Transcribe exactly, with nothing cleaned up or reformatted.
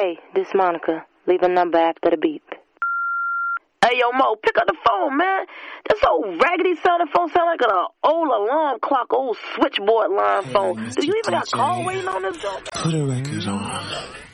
Hey, this Monica. Leave a number after the beep. Hey, yo, Mo, pick up the phone, man. This old raggedy sounding phone sound like an old alarm clock, old switchboard line phone. Do you even got call waiting on this joint? Put a record on.